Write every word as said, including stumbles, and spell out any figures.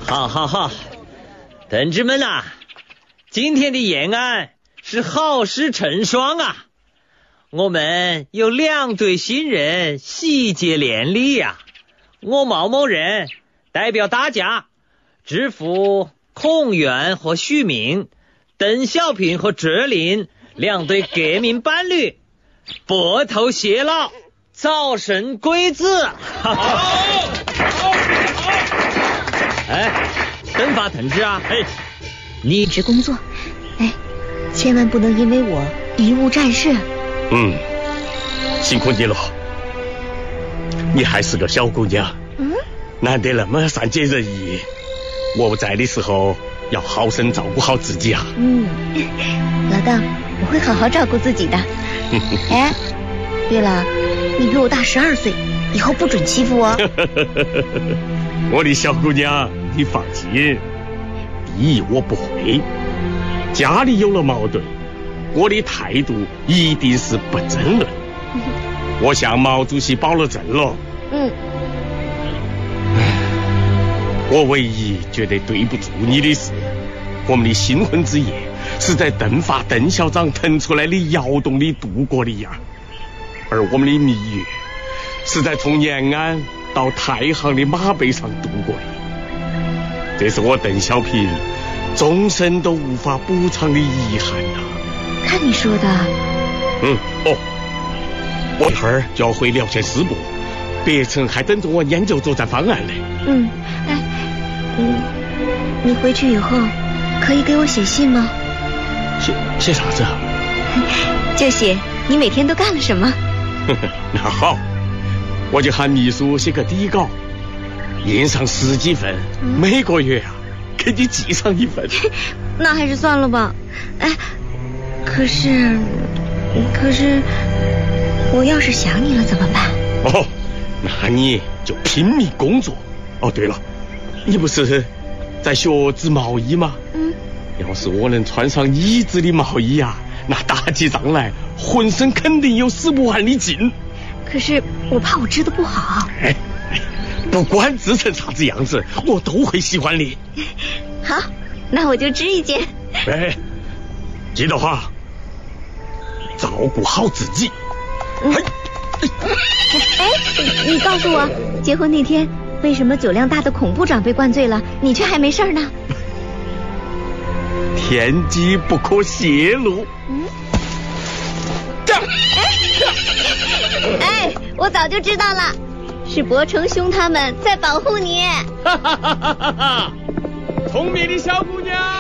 好好好，同志们啊，今天的延安是好事成双啊！我们有两对新人喜结连理呀、啊！我毛某人代表大家祝福孔元和许明、邓小平和哲林两对革命伴侣白头偕老，早生贵子。好，好，好。哎，邓发同志啊，哎， 你一直工作，哎，千万不能因为我贻误战事。 嗯，辛苦你了。你还是个小姑娘，嗯，难得那么善解人意。我不在的时候，要好生照顾好自己啊。 嗯，老大，我会好好照顾自己的。哎，对了，你比我大十二岁，以后不准欺负我。 我的小姑娘，你放心，第一我不会，家里有了矛盾，我的态度一定是不争论。我向毛主席保了证了。 嗯。 我唯一觉得对不住你的是，我们的新婚之夜是在邓发邓校长腾出来的窑洞里度过的呀，而我们的蜜月是在从延安到太行的马背上度过的。这是我邓小平终身都无法补偿的遗憾呐、啊。 看你说的。 嗯，哦，我一会儿就要回辽县师部，别城还等着我研究作战方案呢。 嗯，哎，嗯，你回去以后可以给我写信吗？ 写写啥子啊？ 就写你每天都干了什么。 那好，我就喊秘书写个底稿，印上十几份，嗯、每个月啊给你寄上一份。 那还是算了吧。哎，可是可是我要是想你了怎么办？ 哦，那你就拼命工作。哦，对了，你不是在学织毛衣吗？嗯，要是我能穿上你织的毛衣啊，那打起仗来浑身肯定有使不完的劲。 可是我怕我织得不好。 哎，不管织成啥子样子，我都会喜欢你。 好，那我就织一件。 哎，记得哈，照顾好自己。 嗯、哎，哎，你告诉我，结婚那天为什么酒量大的孔部长被灌醉了，你却还没事呢？ 天机不可泄露。 嗯。哎，我早就知道了，是伯承兄他们在保护你。 哈哈哈哈哈！聪明的小姑娘。